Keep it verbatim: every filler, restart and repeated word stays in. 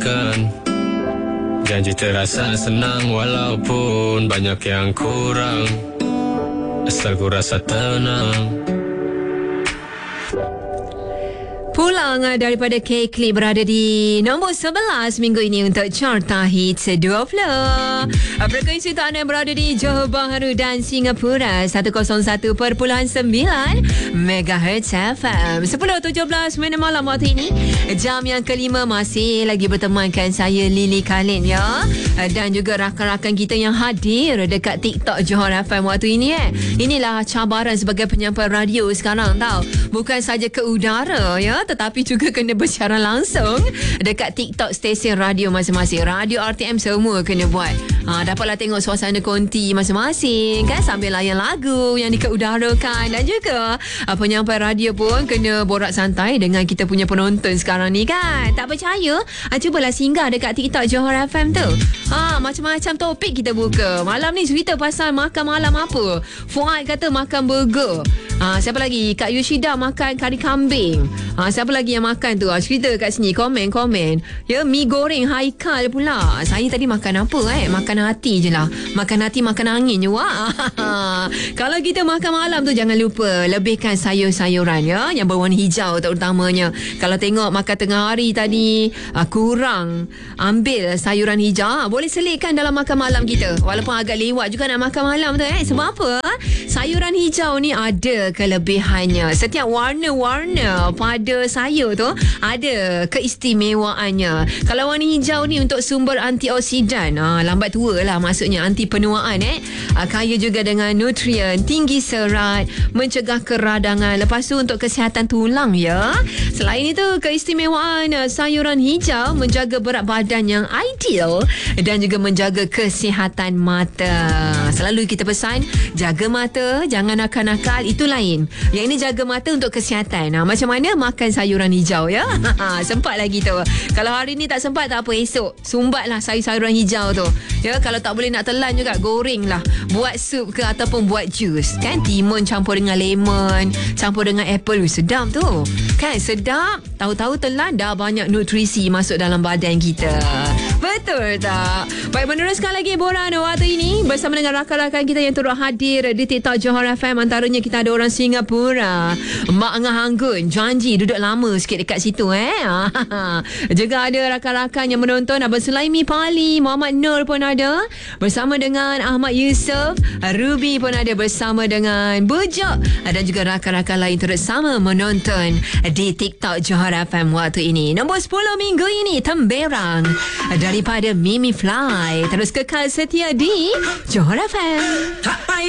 lakukan. Janji terasa senang walaupun banyak yang kurang, asal ku rasa tenang. Pulang daripada K-Clip berada di nombor sebelas minggu ini untuk Carta Hits dua puluh. Frekuensi untuk anda berada di Johor Bahru dan Singapura seratus satu perpuluhan sembilan megahertz F M. sepuluh tujuh belas minit malam waktu ini. Jam yang kelima masih lagi bertemankan saya Lily Khalid ya. Dan juga rakan-rakan kita yang hadir dekat TikTok Johor F M waktu ini eh. Inilah cabaran sebagai penyampai radio sekarang tau. Bukan saja ke udara ya, tetapi juga kena bersiaran langsung dekat TikTok stesen radio masing-masing. Radio R T M semua kena buat. Ha, dapatlah tengok suasana konti masing-masing kan, sambil layan lagu yang dikeudarakan. Dan juga uh, penyampai radio pun kena borak santai dengan kita punya penonton sekarang ni kan. Tak percaya? Ha, cubalah singgah dekat TikTok Johor F M tu. Ha, macam-macam topik kita buka. Malam ni cerita pasal makan malam apa. Fuad kata makan burger. Ha, siapa lagi? Kak Yushida makan kari kambing. Ha, siapa lagi yang makan tu? Ha, cerita kat sini. Komen-komen. Ya, mi goreng Haikal pula. Saya tadi makan apa eh? Makan hati je lah. Makan hati, makan angin je. Wah. Kalau kita makan malam tu, jangan lupa lebihkan sayur-sayuran ya, yang berwarna hijau terutamanya. Kalau tengok makan tengah hari tadi uh, kurang, ambil sayuran hijau. Boleh selitkan dalam makan malam kita. Walaupun agak lewat juga nak makan malam tu eh. Sebab apa? Sayuran hijau ni ada kelebihannya. Setiap warna-warna pada sayur tu ada keistimewaannya. Kalau warna hijau ni untuk sumber antioksidan, ha, lambat tua lah maksudnya, anti penuaan eh. Ha, kaya juga dengan nutrien, tinggi serat, mencegah keradangan. Lepas tu untuk kesihatan tulang ya. Selain itu, keistimewaan sayuran hijau menjaga berat badan yang ideal dan juga menjaga kesihatan mata. Selalu kita pesan jaga mata, jangan nakal-nakal, itu lain. Yang ini jaga mata untuk kesihatan. Ha, macam mana makan sayuran hijau ya? Sempat lagi tu. Kalau hari ni tak sempat tak apa, esok sumbatlah sayur-sayuran hijau tu. Ya, kalau tak boleh nak telan juga, goreng lah. Buat sup ke ataupun buat jus. Kan timun campur dengan lemon, campur dengan apple. Ui, sedap tu. Kan sedap. Tahu-tahu telan dah banyak nutrisi masuk dalam badan kita. Betul tak? Baik, meneruskan lagi boran waktu ini bersama dengan rakan-rakan kita yang turut hadir di TikTok Johor F M. Antaranya kita ada orang Singapura, Mak Ngah Hanggun, janji duduk lama sikit dekat situ eh. Juga ada rakan-rakan yang menonton, Abang Sulaimi Pali, Muhammad Nur pun ada bersama dengan Ahmad Yusof, Ruby pun ada bersama dengan Bujok, dan juga rakan-rakan lain turut sama menonton di TikTok Johor F M waktu ini. Nombor sepuluh minggu ini Temberang daripada Mimi Fly. Terus kekal setia di Johor F M.